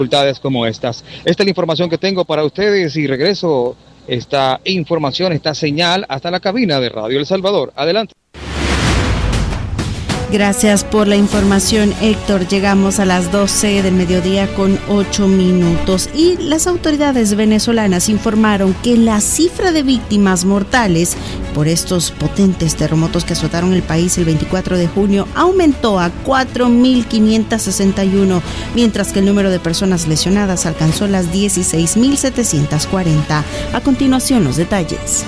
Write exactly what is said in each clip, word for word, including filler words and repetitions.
dificultades como estas. Esta es la información que tengo para ustedes y regreso esta información, esta señal hasta la cabina de Radio El Salvador. Adelante. Gracias por la información, Héctor. Llegamos a las doce del mediodía con ocho minutos y las autoridades venezolanas informaron que la cifra de víctimas mortales por estos potentes terremotos que azotaron el país el veinticuatro de junio aumentó a cuatro mil quinientos sesenta y uno, mientras que el número de personas lesionadas alcanzó las dieciséis mil setecientos cuarenta. A continuación, los detalles.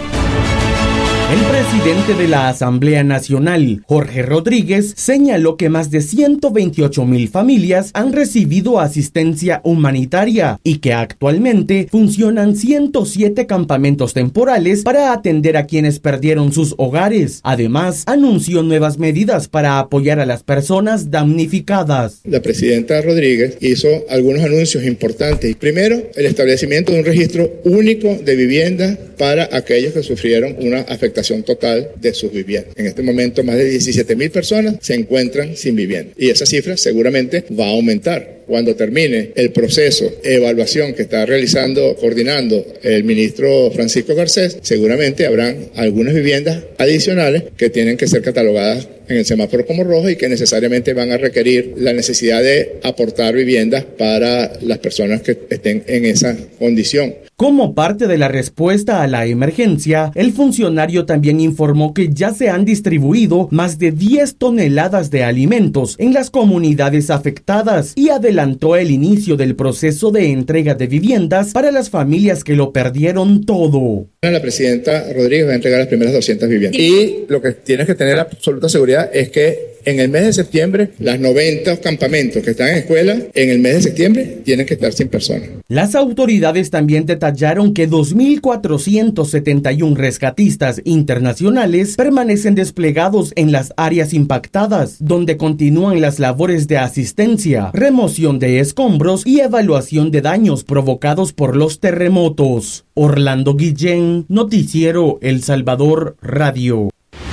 El presidente de la Asamblea Nacional, Jorge Rodríguez, señaló que más de ciento veintiocho mil familias han recibido asistencia humanitaria y que actualmente funcionan ciento siete campamentos temporales para atender a quienes perdieron sus hogares. Además, anunció nuevas medidas para apoyar a las personas damnificadas. La presidenta Rodríguez hizo algunos anuncios importantes. Primero, el establecimiento de un registro único de vivienda para aquellos que sufrieron una afectación total de sus viviendas. En este momento, más de diecisiete mil personas se encuentran sin vivienda y esa cifra seguramente va a aumentar. Cuando termine el proceso de evaluación que está realizando, coordinando el ministro Francisco Garcés, seguramente habrán algunas viviendas adicionales que tienen que ser catalogadas en el semáforo como rojo y que necesariamente van a requerir la necesidad de aportar viviendas para las personas que estén en esa condición. Como parte de la respuesta a la emergencia, el funcionario también informó que ya se han distribuido más de diez toneladas de alimentos en las comunidades afectadas y adelantó el inicio del proceso de entrega de viviendas para las familias que lo perdieron todo. La presidenta Rodríguez va a entregar las primeras doscientas viviendas y lo que tienes que tener absoluta seguridad es que en el mes de septiembre, las noventa campamentos que están en escuela, en el mes de septiembre tienen que estar sin personas. Las autoridades también detallaron que dos mil cuatrocientos setenta y uno rescatistas internacionales permanecen desplegados en las áreas impactadas, donde continúan las labores de asistencia, remoción de escombros y evaluación de daños provocados por los terremotos. Orlando Guillén, Noticiero El Salvador Radio.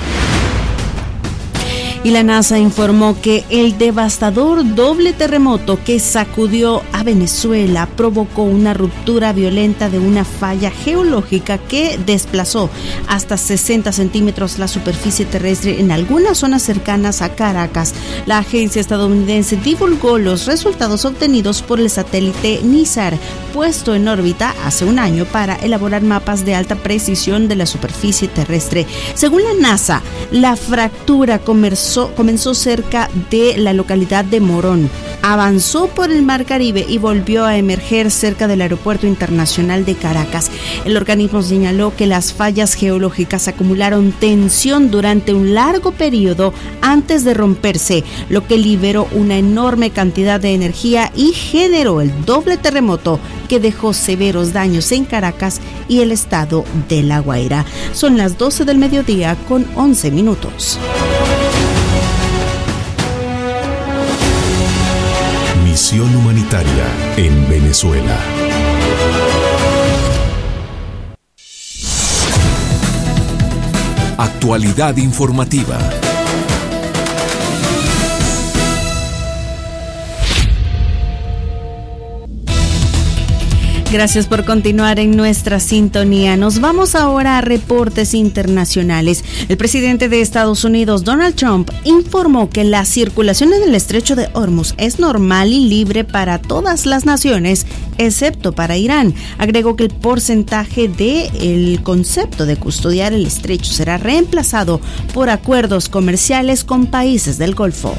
Y la NASA informó que el devastador doble terremoto que sacudió a Venezuela provocó una ruptura violenta de una falla geológica que desplazó hasta sesenta centímetros la superficie terrestre en algunas zonas cercanas a Caracas. La agencia estadounidense divulgó los resultados obtenidos por el satélite NISAR, puesto en órbita hace un año para elaborar mapas de alta precisión de la superficie terrestre. Según la NASA, la fractura comenzó comenzó cerca de la localidad de Morón, avanzó por el Mar Caribe y volvió a emerger cerca del Aeropuerto Internacional de Caracas. El organismo señaló que las fallas geológicas acumularon tensión durante un largo periodo antes de romperse, lo que liberó una enorme cantidad de energía y generó el doble terremoto que dejó severos daños en Caracas y el estado de La Guaira. Son las doce del mediodía con once minutos. Misión humanitaria en Venezuela. Actualidad informativa. Gracias por continuar en nuestra sintonía. Nos vamos ahora a reportes internacionales. El presidente de Estados Unidos, Donald Trump, informó que la circulación en el estrecho de Hormuz es normal y libre para todas las naciones, excepto para Irán. Agregó que el porcentaje del concepto de custodiar el estrecho será reemplazado por acuerdos comerciales con países del Golfo.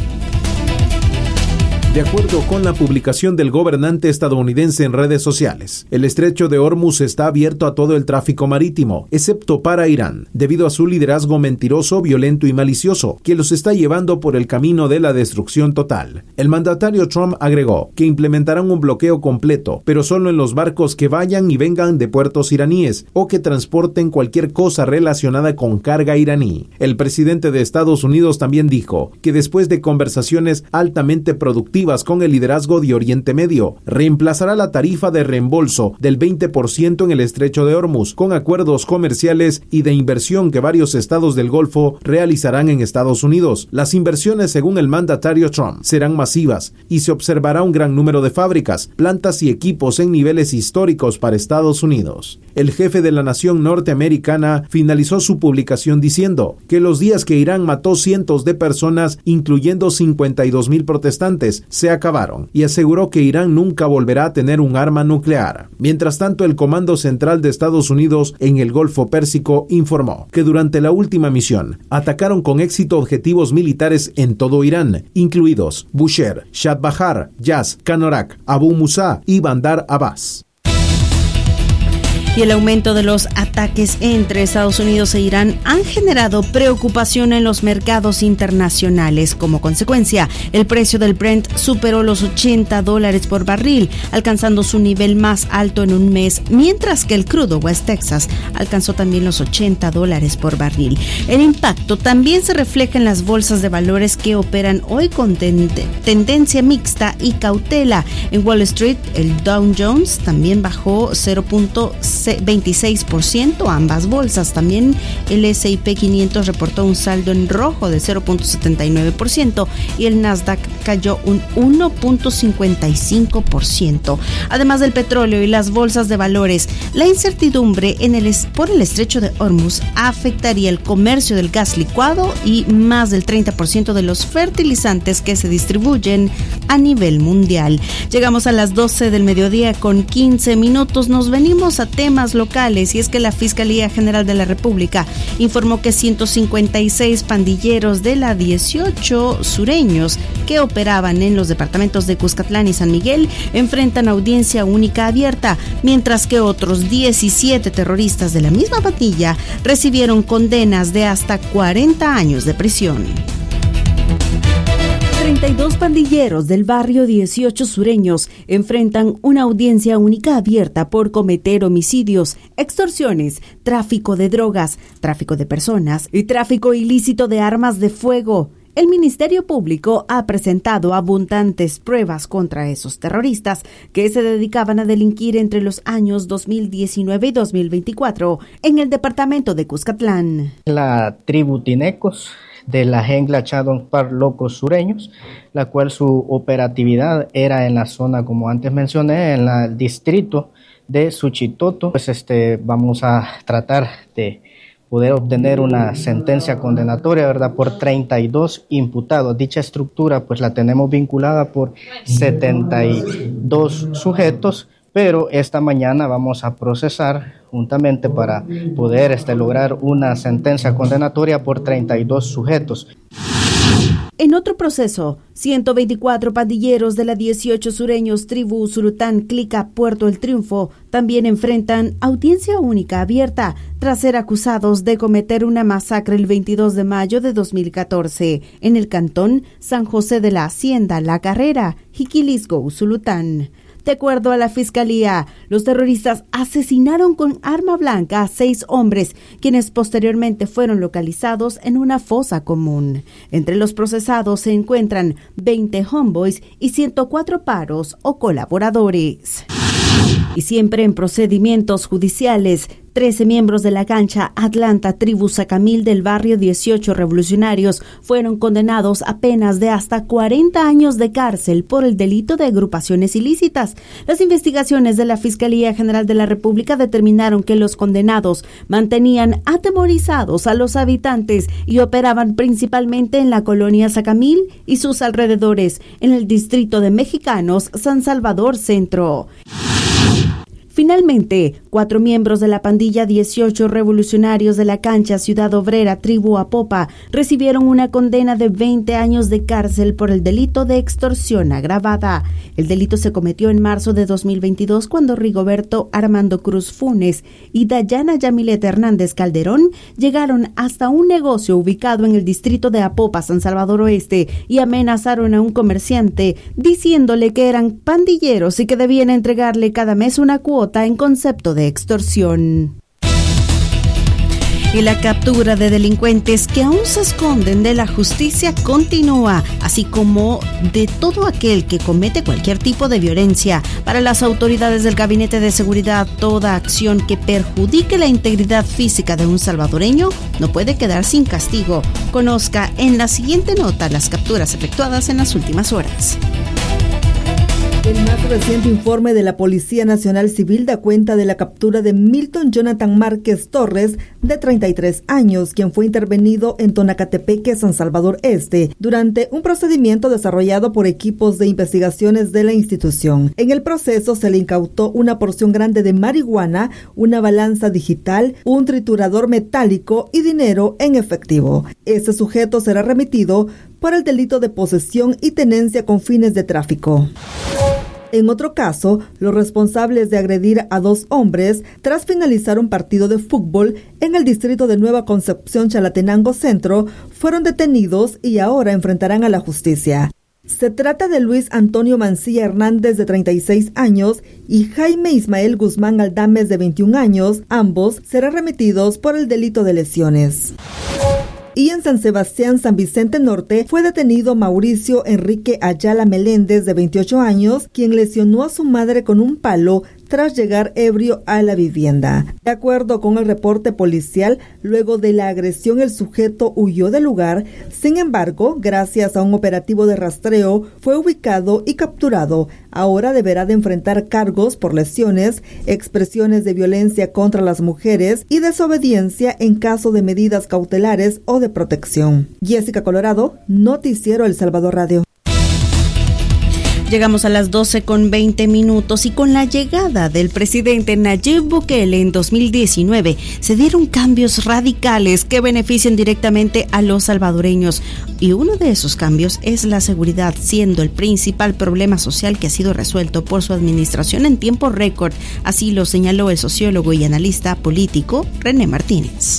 De acuerdo con la publicación del gobernante estadounidense en redes sociales, el estrecho de Hormuz está abierto a todo el tráfico marítimo, excepto para Irán, debido a su liderazgo mentiroso, violento y malicioso, que los está llevando por el camino de la destrucción total. El mandatario Trump agregó que implementarán un bloqueo completo, pero solo en los barcos que vayan y vengan de puertos iraníes o que transporten cualquier cosa relacionada con carga iraní. El presidente de Estados Unidos también dijo que después de conversaciones altamente productivas ofensivas con el liderazgo de Oriente Medio. Reemplazará la tarifa de reembolso del veinte por ciento en el estrecho de Hormuz, con acuerdos comerciales y de inversión que varios estados del Golfo realizarán en Estados Unidos. Las inversiones, según el mandatario Trump, serán masivas y se observará un gran número de fábricas, plantas y equipos en niveles históricos para Estados Unidos. El jefe de la nación norteamericana finalizó su publicación diciendo que los días que Irán mató cientos de personas, incluyendo cincuenta y dos mil protestantes, se acabaron, y aseguró que Irán nunca volverá a tener un arma nuclear. Mientras tanto, el Comando Central de Estados Unidos en el Golfo Pérsico informó que durante la última misión atacaron con éxito objetivos militares en todo Irán, incluidos Bushehr, Shad Bahar, Yas, Kanorak, Abu Musa y Bandar Abbas. Y el aumento de los ataques entre Estados Unidos e Irán han generado preocupación en los mercados internacionales. Como consecuencia, el precio del Brent superó los ochenta dólares por barril, alcanzando su nivel más alto en un mes, mientras que el crudo West Texas alcanzó también los ochenta dólares por barril. El impacto también se refleja en las bolsas de valores que operan hoy con ten- tendencia mixta y cautela. En Wall Street, el Dow Jones también bajó cero punto veintiséis por ciento, ambas bolsas. También el ese y pe quinientos reportó un saldo en rojo de cero punto setenta y nueve por ciento y el Nasdaq cayó un uno punto cincuenta y cinco por ciento. Además del petróleo y las bolsas de valores, la incertidumbre en el, por el estrecho de Hormuz afectaría el comercio del gas licuado y más del treinta por ciento de los fertilizantes que se distribuyen a nivel mundial. Llegamos a las doce del mediodía con quince minutos. Nos venimos a temas locales, y es que la Fiscalía General de la República informó que ciento cincuenta y seis pandilleros de la dieciocho sureños que operaban en los departamentos de Cuscatlán y San Miguel enfrentan audiencia única abierta, mientras que otros diecisiete terroristas de la misma patilla recibieron condenas de hasta cuarenta años de prisión. treinta y dos pandilleros del barrio dieciocho sureños enfrentan una audiencia única abierta por cometer homicidios, extorsiones, tráfico de drogas, tráfico de personas y tráfico ilícito de armas de fuego. El Ministerio Público ha presentado abundantes pruebas contra esos terroristas que se dedicaban a delinquir entre los años dos mil diecinueve y dos mil veinticuatro en el departamento de Cuscatlán. La tribu Tinecos de la Jengla Chadon Par Locos Sureños, la cual su operatividad era en la zona, como antes mencioné, en la- el distrito de Suchitoto. Pues este, vamos a tratar de poder obtener una sentencia condenatoria, ¿verdad?, por treinta y dos imputados. Dicha estructura pues la tenemos vinculada por setenta y dos sujetos, pero esta mañana vamos a procesar juntamente para poder este, lograr una sentencia condenatoria por treinta y dos sujetos. En otro proceso, ciento veinticuatro pandilleros de la dieciocho sureños tribu Surután Clica Puerto El Triunfo también enfrentan audiencia única abierta tras ser acusados de cometer una masacre el veintidós de mayo de dos mil catorce en el cantón San José de la Hacienda, La Carrera, Jiquilisco, Usulután. De acuerdo a la Fiscalía, los terroristas asesinaron con arma blanca a seis hombres, quienes posteriormente fueron localizados en una fosa común. Entre los procesados se encuentran veinte homeboys y ciento cuatro paros o colaboradores. Y siempre en procedimientos judiciales, trece miembros de la cancha Atlanta Tribu Sacamil del barrio dieciocho Revolucionarios fueron condenados a penas de hasta cuarenta años de cárcel por el delito de agrupaciones ilícitas. Las investigaciones de la Fiscalía General de la República determinaron que los condenados mantenían atemorizados a los habitantes y operaban principalmente en la colonia Sacamil y sus alrededores, en el distrito de Mexicanos, San Salvador Centro. Finalmente, cuatro miembros de la pandilla dieciocho Revolucionarios de la cancha Ciudad Obrera Tribu Apopa recibieron una condena de veinte años de cárcel por el delito de extorsión agravada. El delito se cometió en marzo de dos mil veintidós cuando Rigoberto Armando Cruz Funes y Dayana Yamilet Hernández Calderón llegaron hasta un negocio ubicado en el distrito de Apopa, San Salvador Oeste, y amenazaron a un comerciante diciéndole que eran pandilleros y que debían entregarle cada mes una cuota en concepto de extorsión. Y la captura de delincuentes que aún se esconden de la justicia continúa, así como de todo aquel que comete cualquier tipo de violencia. Para las autoridades del Gabinete de Seguridad, toda acción que perjudique la integridad física de un salvadoreño no puede quedar sin castigo. Conozca en la siguiente nota las capturas efectuadas en las últimas horas. El más reciente informe de la Policía Nacional Civil da cuenta de la captura de Milton Jonathan Márquez Torres, de treinta y tres años, quien fue intervenido en Tonacatepeque, San Salvador Este, durante un procedimiento desarrollado por equipos de investigaciones de la institución. En el proceso se le incautó una porción grande de marihuana, una balanza digital, un triturador metálico y dinero en efectivo. Este sujeto será remitido por el delito de posesión y tenencia con fines de tráfico. En otro caso, los responsables de agredir a dos hombres tras finalizar un partido de fútbol en el distrito de Nueva Concepción, Chalatenango Centro, fueron detenidos y ahora enfrentarán a la justicia. Se trata de Luis Antonio Mancilla Hernández, de treinta y seis años, y Jaime Ismael Guzmán Aldames, de veintiún años. Ambos serán remitidos por el delito de lesiones. Y en San Sebastián, San Vicente Norte, fue detenido Mauricio Enrique Ayala Meléndez, de veintiocho años, quien lesionó a su madre con un palo tras llegar ebrio a la vivienda. De acuerdo con el reporte policial, luego de la agresión el sujeto huyó del lugar. Sin embargo, gracias a un operativo de rastreo, fue ubicado y capturado. Ahora deberá de enfrentar cargos por lesiones, expresiones de violencia contra las mujeres y desobediencia en caso de medidas cautelares o de protección. Jessica Colorado, Noticiero El Salvador Radio. Llegamos a las doce con veinte minutos y con la llegada del presidente Nayib Bukele en dos mil diecinueve se dieron cambios radicales que benefician directamente a los salvadoreños, y uno de esos cambios es la seguridad, siendo el principal problema social que ha sido resuelto por su administración en tiempo récord. Así lo señaló el sociólogo y analista político René Martínez.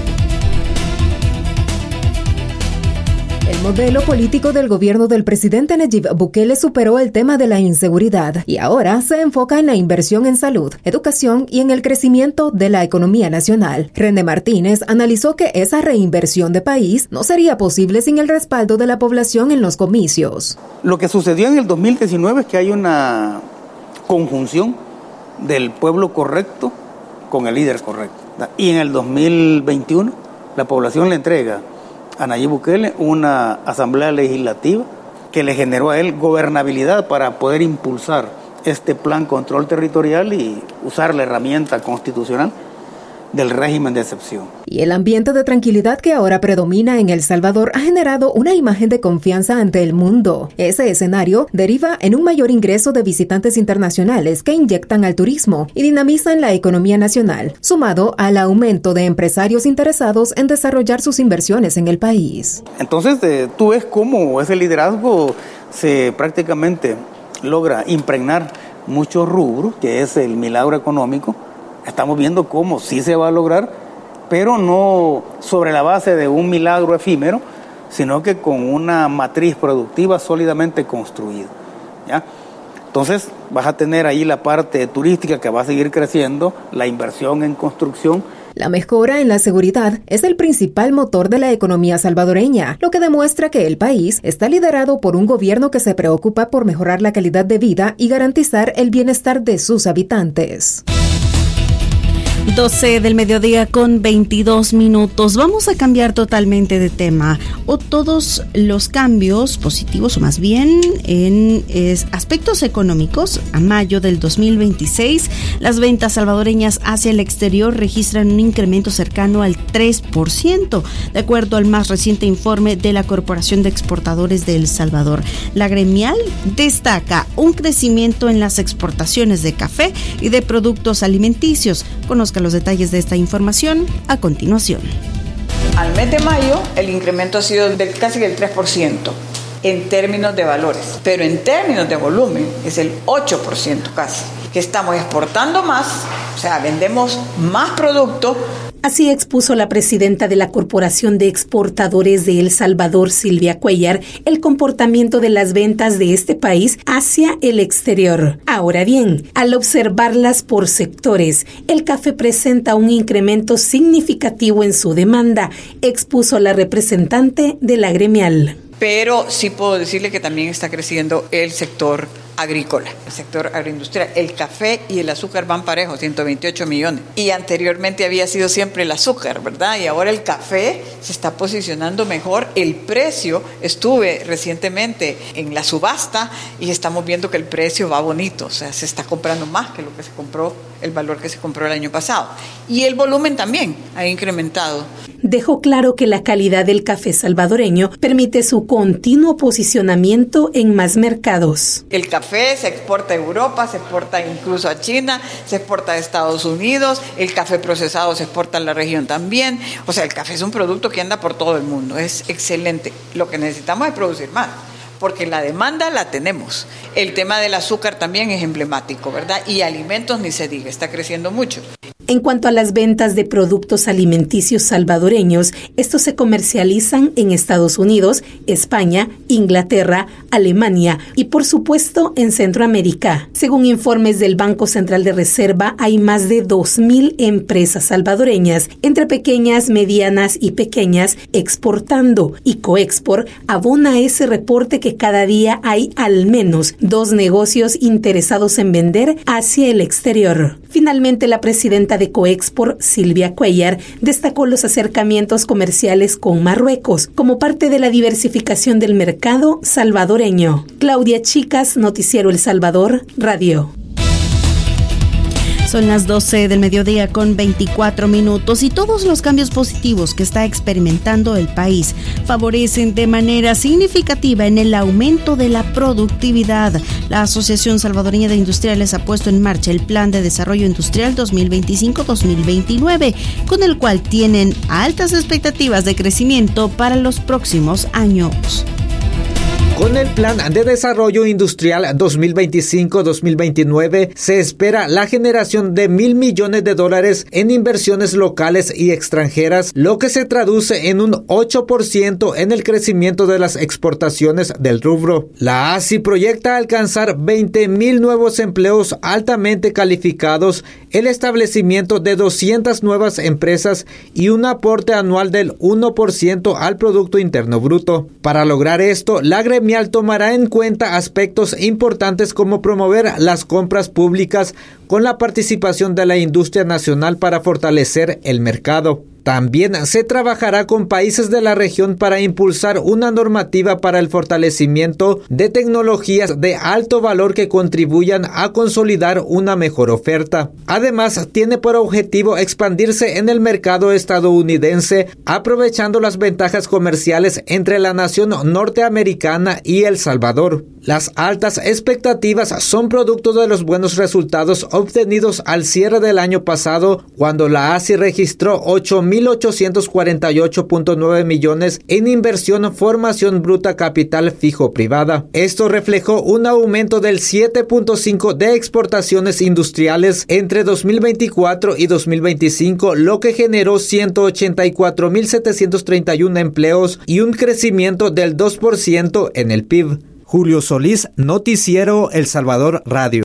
El modelo político del gobierno del presidente Nayib Bukele superó el tema de la inseguridad y ahora se enfoca en la inversión en salud, educación y en el crecimiento de la economía nacional. René Martínez analizó que esa reinversión de país no sería posible sin el respaldo de la población en los comicios. Lo que sucedió en el dos mil diecinueve es que hay una conjunción del pueblo correcto con el líder correcto. Y en el dos mil veintiuno la población le entrega a Nayib Bukele una asamblea legislativa que le generó a él gobernabilidad para poder impulsar este plan control territorial y usar la herramienta constitucional del régimen de excepción. Y el ambiente de tranquilidad que ahora predomina en El Salvador ha generado una imagen de confianza ante el mundo. Ese escenario deriva en un mayor ingreso de visitantes internacionales que inyectan al turismo y dinamizan la economía nacional, sumado al aumento de empresarios interesados en desarrollar sus inversiones en el país. Entonces, eh, tú ves cómo ese liderazgo se prácticamente logra impregnar muchos rubros, que es el milagro económico. Estamos viendo cómo sí se va a lograr, pero no sobre la base de un milagro efímero, sino que con una matriz productiva sólidamente construida, ¿ya? Entonces vas a tener ahí la parte turística que va a seguir creciendo, la inversión en construcción. La mejora en la seguridad es el principal motor de la economía salvadoreña, lo que demuestra que el país está liderado por un gobierno que se preocupa por mejorar la calidad de vida y garantizar el bienestar de sus habitantes. doce del mediodía con veintidós minutos. Vamos a cambiar totalmente de tema, o todos los cambios positivos, o más bien en es, aspectos económicos. A mayo del dos mil veintiséis, las ventas salvadoreñas hacia el exterior registran un incremento cercano al tres por ciento, de acuerdo al más reciente informe de la Corporación de Exportadores de El Salvador. La gremial destaca un crecimiento en las exportaciones de café y de productos alimenticios. Conozca los detalles de esta información a continuación. Al mes de mayo, el incremento ha sido de casi el tres por ciento en términos de valores, pero en términos de volumen es el ocho por ciento casi, que estamos exportando más, o sea, vendemos más producto. Así expuso la presidenta de la Corporación de Exportadores de El Salvador, Silvia Cuellar, el comportamiento de las ventas de este país hacia el exterior. Ahora bien, al observarlas por sectores, el café presenta un incremento significativo en su demanda, expuso la representante de la gremial. Pero sí puedo decirle que también está creciendo el sector agrícola, el sector agroindustrial. El café y el azúcar van parejos, ciento veintiocho millones. Y anteriormente había sido siempre el azúcar, ¿verdad? Y ahora el café se está posicionando mejor. El precio, estuve recientemente en la subasta y estamos viendo que el precio va bonito. O sea, se está comprando más que lo que se compró, el valor que se compró el año pasado. Y el volumen también ha incrementado. Dejó claro que la calidad del café salvadoreño permite su continuo posicionamiento en más mercados. El café se exporta a Europa, se exporta incluso a China, se exporta a Estados Unidos, el café procesado se exporta a la región también. O sea, el café es un producto que anda por todo el mundo, es excelente. Lo que necesitamos es producir más, porque la demanda la tenemos. El tema del azúcar también es emblemático, ¿verdad? Y alimentos ni se diga, está creciendo mucho. En cuanto a las ventas de productos alimenticios salvadoreños, estos se comercializan en Estados Unidos, España, Inglaterra, Alemania y por supuesto en Centroamérica. Según informes del Banco Central de Reserva, hay más de dos mil empresas salvadoreñas, entre pequeñas, medianas y pequeñas, exportando, y Coexport abona ese reporte que cada día hay al menos dos negocios interesados en vender hacia el exterior. Finalmente, la presidenta de Coexport, Silvia Cuellar, destacó los acercamientos comerciales con Marruecos como parte de la diversificación del mercado salvadoreño. Claudia Chicas, Noticiero El Salvador, Radio. Son las doce del mediodía con veinticuatro minutos y todos los cambios positivos que está experimentando el país favorecen de manera significativa en el aumento de la productividad. La Asociación Salvadoreña de Industriales ha puesto en marcha el Plan de Desarrollo Industrial dos mil veinticinco a dos mil veintinueve, con el cual tienen altas expectativas de crecimiento para los próximos años. Con el Plan de Desarrollo Industrial dos mil veinticinco a dos mil veintinueve se espera la generación de mil millones de dólares en inversiones locales y extranjeras, lo que se traduce en un ocho por ciento en el crecimiento de las exportaciones del rubro. La A S I proyecta alcanzar veinte mil nuevos empleos altamente calificados, el establecimiento de doscientas nuevas empresas y un aporte anual del uno por ciento al Producto Interno Bruto. Para lograr esto, la gremial tomará en cuenta aspectos importantes como promover las compras públicas con la participación de la industria nacional para fortalecer el mercado. También se trabajará con países de la región para impulsar una normativa para el fortalecimiento de tecnologías de alto valor que contribuyan a consolidar una mejor oferta. Además, tiene por objetivo expandirse en el mercado estadounidense, aprovechando las ventajas comerciales entre la nación norteamericana y El Salvador. Las altas expectativas son producto de los buenos resultados obtenidos al cierre del año pasado, cuando la A S I registró ocho mil ochocientos cuarenta y ocho punto nueve millones en inversión formación bruta capital fijo privada. Esto reflejó un aumento del siete punto cinco de exportaciones industriales entre dos mil veinticuatro y dos mil veinticinco, lo que generó ciento ochenta y cuatro mil setecientos treinta y uno empleos y un crecimiento del dos por ciento en el P I B. Julio Solís, Noticiero El Salvador Radio.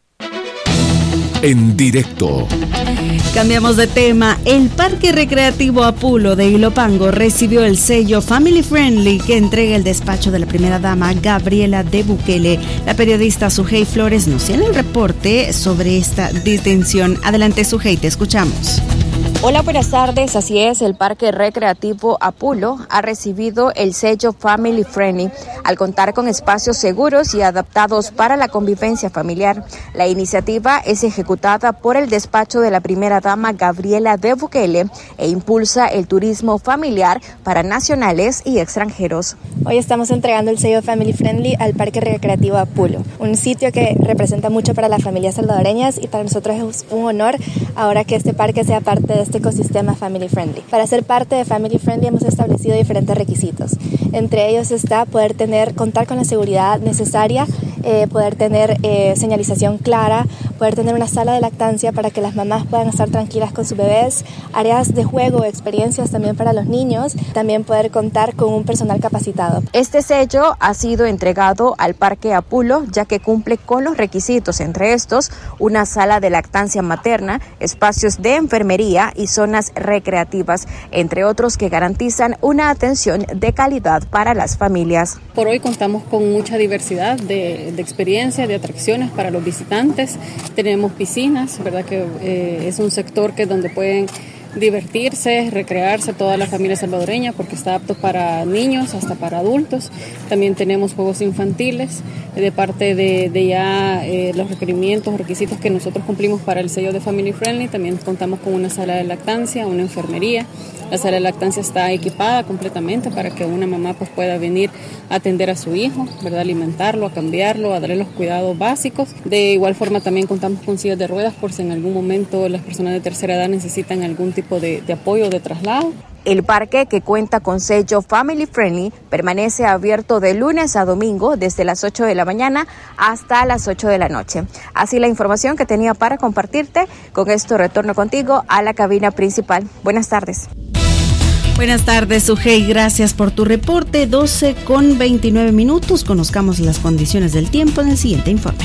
En directo. Cambiamos de tema. El Parque Recreativo Apulo de Ilopango recibió el sello Family Friendly que entrega el despacho de la primera dama Gabriela de Bukele. La periodista Sujei Flores nos tiene el reporte sobre esta distinción. Adelante, Sujei, te escuchamos. Hola, buenas tardes. Así es, el Parque Recreativo Apulo ha recibido el sello Family Friendly al contar con espacios seguros y adaptados para la convivencia familiar. La iniciativa es ejecutada por el despacho de la primera dama Gabriela de Bukele e impulsa el turismo familiar para nacionales y extranjeros. Hoy estamos entregando el sello Family Friendly al Parque Recreativo Apulo, un sitio que representa mucho para las familias salvadoreñas y para nosotros es un honor ahora que este parque sea parte de este ecosistema Family Friendly. Para ser parte de Family Friendly hemos establecido diferentes requisitos. Entre ellos está poder tener, contar con la seguridad necesaria, eh, poder tener eh, señalización clara, poder tener una sala de lactancia para que las mamás puedan estar tranquilas con sus bebés, áreas de juego, experiencias también para los niños, también poder contar con un personal capacitado. Este sello ha sido entregado al Parque Apulo, ya que cumple con los requisitos, entre estos, una sala de lactancia materna, espacios de enfermería y zonas recreativas, entre otros que garantizan una atención de calidad para las familias. Por hoy contamos con mucha diversidad de, de experiencias, de atracciones para los visitantes. Tenemos piscinas, ¿verdad? Que eh, es un sector que donde pueden divertirse, recrearse toda la familia salvadoreña porque está apto para niños hasta para adultos. También tenemos juegos infantiles de parte de, de ya eh, los requerimientos, requisitos que nosotros cumplimos para el sello de Family Friendly. También contamos con una sala de lactancia, una enfermería. La sala de lactancia está equipada completamente para que una mamá pues, pueda venir a atender a su hijo, ¿verdad? Alimentarlo, a cambiarlo, a darle los cuidados básicos. De igual forma también contamos con sillas de ruedas por si en algún momento las personas de tercera edad necesitan algún tipo de, de apoyo o de traslado. El parque, que cuenta con sello Family Friendly, permanece abierto de lunes a domingo desde las ocho de la mañana hasta las ocho de la noche. Así la información que tenía para compartirte. Con esto retorno contigo a la cabina principal. Buenas tardes. Buenas tardes, Sujei, gracias por tu reporte. doce con veintinueve minutos, conozcamos las condiciones del tiempo en el siguiente informe.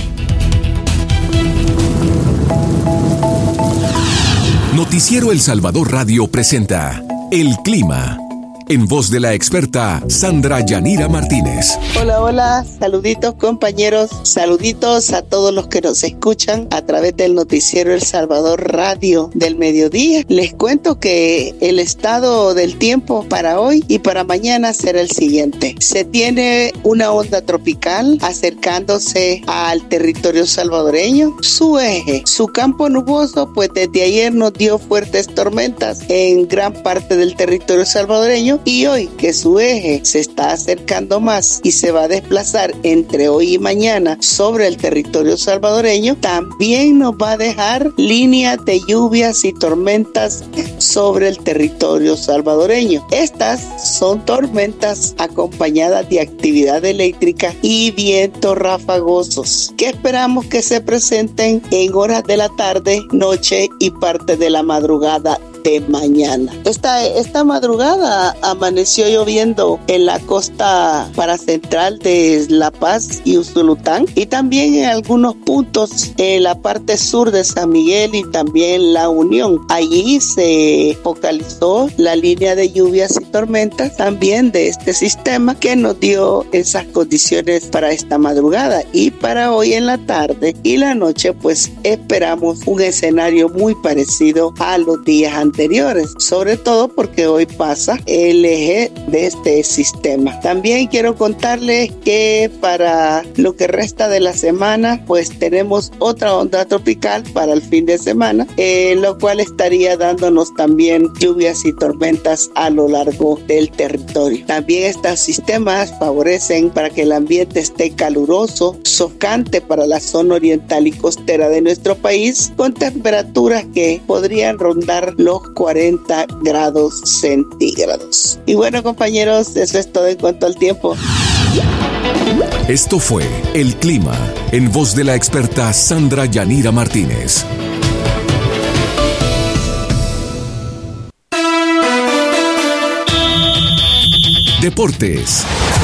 Noticiero El Salvador Radio presenta El Clima, en voz de la experta Sandra Yanira Martínez. Hola, hola, saluditos compañeros, saluditos a todos los que nos escuchan a través del noticiero El Salvador Radio del mediodía. Les cuento que el estado del tiempo para hoy y para mañana será el siguiente. Se tiene una onda tropical acercándose al territorio salvadoreño. Su eje, su campo nuboso, pues desde ayer nos dio fuertes tormentas en gran parte del territorio salvadoreño. Y hoy que su eje se está acercando más y se va a desplazar entre hoy y mañana sobre el territorio salvadoreño, también nos va a dejar líneas de lluvias y tormentas sobre el territorio salvadoreño. Estas son tormentas acompañadas de actividad eléctrica y vientos rafagosos que esperamos que se presenten en horas de la tarde, noche y parte de la madrugada de mañana. Esta, esta madrugada amaneció lloviendo en la costa paracentral de La Paz y Usulután y también en algunos puntos en la parte sur de San Miguel y también La Unión. Allí se focalizó la línea de lluvias y tormentas también de este sistema que nos dio esas condiciones para esta madrugada, y para hoy en la tarde y la noche pues esperamos un escenario muy parecido a los días anteriores. anteriores, sobre todo porque hoy pasa el eje de este sistema. También quiero contarles que para lo que resta de la semana, pues tenemos otra onda tropical para el fin de semana, eh, lo cual estaría dándonos también lluvias y tormentas a lo largo del territorio. También estos sistemas favorecen para que el ambiente esté caluroso, sofocante para la zona oriental y costera de nuestro país, con temperaturas que podrían rondar los cuarenta grados centígrados. Y bueno, compañeros, eso es todo en cuanto al tiempo. Esto fue El Clima, en voz de la experta Sandra Yanira Martínez. Deportes.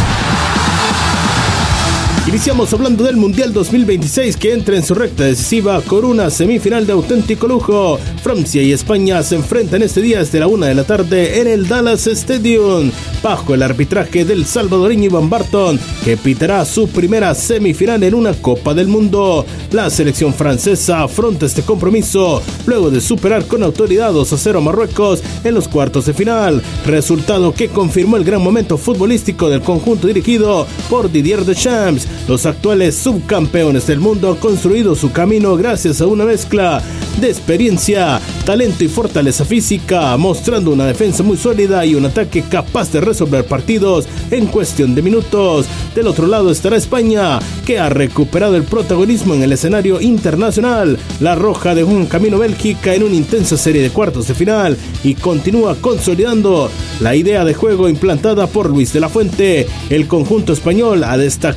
Iniciamos hablando del Mundial dos mil veintiséis, que entra en su recta decisiva con una semifinal de auténtico lujo. Francia y España se enfrentan este día desde la una de la tarde en el Dallas Stadium, bajo el arbitraje del salvadoreño Iván Barton, que pitará su primera semifinal en una Copa del Mundo. La selección francesa afronta este compromiso luego de superar con autoridad dos a cero a Marruecos en los cuartos de final, resultado que confirmó el gran momento futbolístico del conjunto dirigido por Didier Deschamps. Los actuales subcampeones del mundo han construido su camino gracias a una mezcla de experiencia, talento y fortaleza física, mostrando una defensa muy sólida y un ataque capaz de resolver partidos en cuestión de minutos. Del otro lado estará España, que ha recuperado el protagonismo en el escenario internacional. La Roja dejó un camino a Bélgica en una intensa serie de cuartos de final y continúa consolidando la idea de juego implantada por Luis de la Fuente. El conjunto español ha destacado por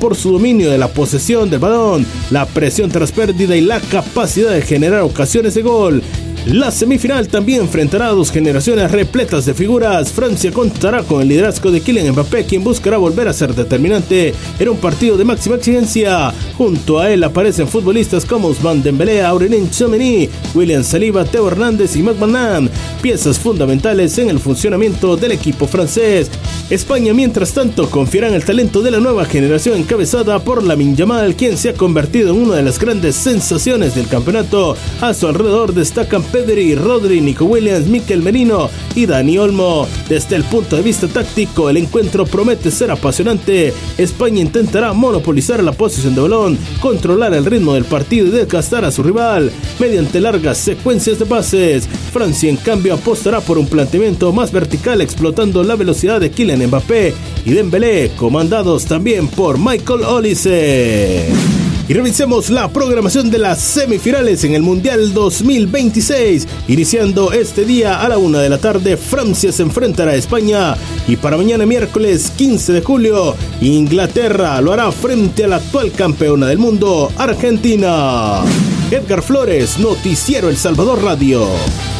por su dominio de la posesión del balón, la presión tras pérdida y la capacidad de generar ocasiones de gol. La semifinal también enfrentará a dos generaciones repletas de figuras. Francia contará con el liderazgo de Kylian Mbappé, quien buscará volver a ser determinante en un partido de máxima exigencia. Junto a él aparecen futbolistas como Ousmane Dembélé, Aurélien Tchouameni, William Saliba, Theo Hernández y Mac Manan, piezas fundamentales en el funcionamiento del equipo francés. España, mientras tanto, confiará en el talento de la nueva generación encabezada por Lamine Yamal, quien se ha convertido en una de las grandes sensaciones del campeonato. A su alrededor destacan Pedri, Rodri, Nico Williams, Mikel Merino y Dani Olmo. Desde el punto de vista táctico, el encuentro promete ser apasionante. España intentará monopolizar la posición de balón, controlar el ritmo del partido y desgastar a su rival mediante largas secuencias de pases. Francia, en cambio, apostará por un planteamiento más vertical, explotando la velocidad de Kylian Mbappé y Dembélé, comandados también por Michael Olise. Y revisemos la programación de las semifinales en el Mundial dos mil veintiséis. Iniciando este día a la una de la tarde, Francia se enfrentará a España. Y para mañana miércoles quince de julio, Inglaterra lo hará frente a la actual campeona del mundo, Argentina. Edgar Flores, Noticiero El Salvador Radio.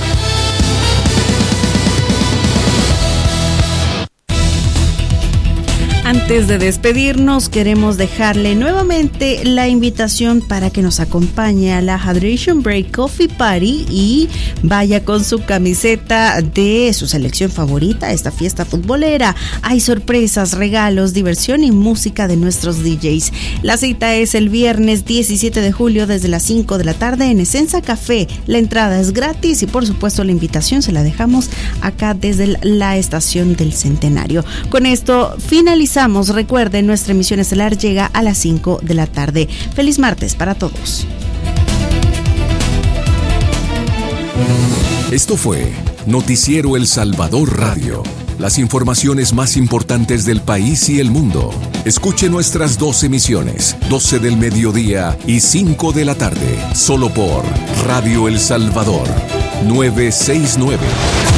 Antes de despedirnos, queremos dejarle nuevamente la invitación para que nos acompañe a la Hydration Break Coffee Party y vaya con su camiseta de su selección favorita a esta fiesta futbolera. Hay sorpresas, regalos, diversión y música de nuestros D Js. La cita es el viernes diecisiete de julio desde las cinco de la tarde en Essenza Café. La entrada es gratis y por supuesto la invitación se la dejamos acá desde la estación del Centenario. Con esto finalizamos. Recuerden, nuestra emisión estelar llega a las cinco de la tarde. Feliz martes para todos. Esto fue Noticiero El Salvador Radio. Las informaciones más importantes del país y el mundo. Escuche nuestras dos emisiones, doce del mediodía y cinco de la tarde, solo por Radio El Salvador, novecientos sesenta y nueve.